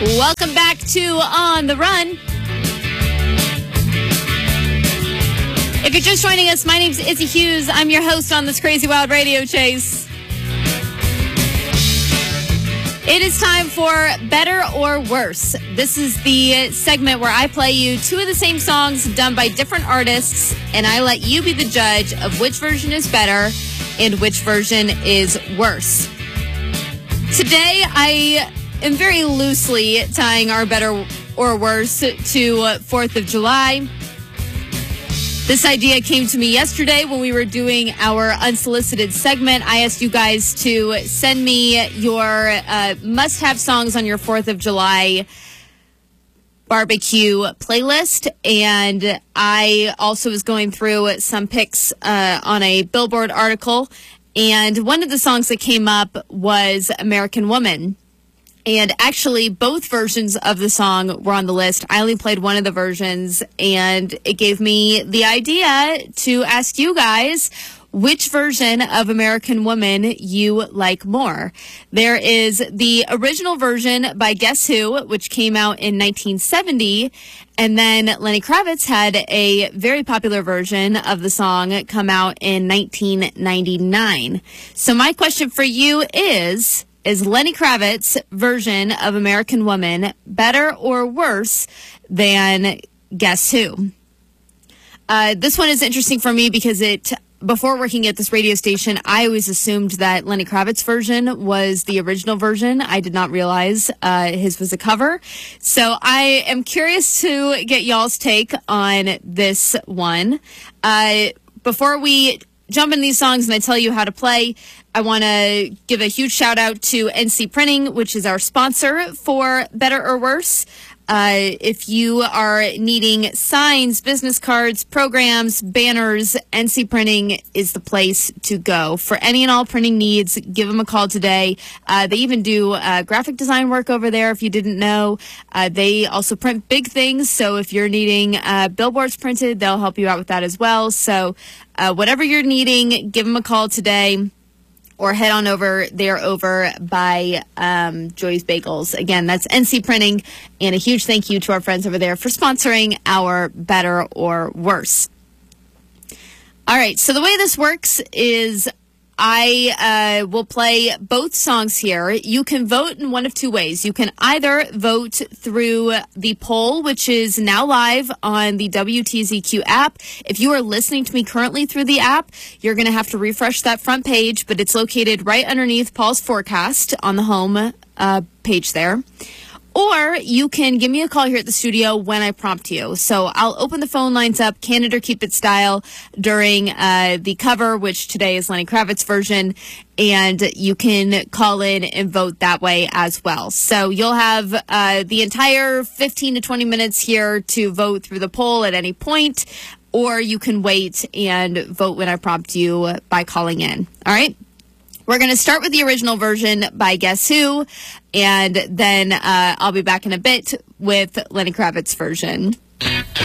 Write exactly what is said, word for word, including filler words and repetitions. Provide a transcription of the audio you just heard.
Welcome back to On the Run. If you're just joining us, my name's Izzy Hughes. I'm your host on this crazy wild radio chase. It is time for Better or Worse. This is the segment where I play you two of the same songs done by different artists, and I let you be the judge of which version is better and which version is worse. Today, I am very loosely tying our Better or Worse to fourth of July. This idea came to me yesterday when we were doing our unsolicited segment. I asked you guys to send me your uh, must-have songs on your fourth of July barbecue playlist. And I also was going through some picks uh, on a Billboard article. And one of the songs that came up was American Woman. And actually, both versions of the song were on the list. I only played one of the versions, and it gave me the idea to ask you guys which version of American Woman you like more. There is the original version by Guess Who, which came out in nineteen seventy, and then Lenny Kravitz had a very popular version of the song come out in nineteen ninety-nine. So my question for you is... Is Lenny Kravitz's version of American Woman better or worse than Guess Who? Uh, this one is interesting for me because it, before working at this radio station, I always assumed that Lenny Kravitz's version was the original version. I did not realize uh, his was a cover. So I am curious to get y'all's take on this one. Uh, before we jump in these songs and I tell you how to play, I want to give a huge shout out to N C Printing, which is our sponsor for Better or Worse. Uh, if you are needing signs, business cards, programs, banners, N C Printing is the place to go. For any and all printing needs, give them a call today. Uh, they even do uh, graphic design work over there, if you didn't know. Uh, they also print big things, so if you're needing uh, billboards printed, they'll help you out with that as well. So uh, whatever you're needing, give them a call today. Or head on over there over by um, Joy's Bagels. Again, that's N C Printing. And a huge thank you to our friends over there for sponsoring our Better or Worse. All right, so the way this works is I uh, will play both songs here. You can vote in one of two ways. You can either vote through the poll, which is now live on the W T Z Q app. If you are listening to me currently through the app, you're going to have to refresh that front page, but it's located right underneath Paul's forecast on the home uh, page there. Or you can give me a call here at the studio when I prompt you. So I'll open the phone lines up, can it or keep it style, during uh, the cover, which today is Lenny Kravitz's version, and you can call in and vote that way as well. So you'll have uh, the entire fifteen to twenty minutes here to vote through the poll at any point, or you can wait and vote when I prompt you by calling in. All right? We're going to start with the original version by Guess Who, and then uh, I'll be back in a bit with Lenny Kravitz's version.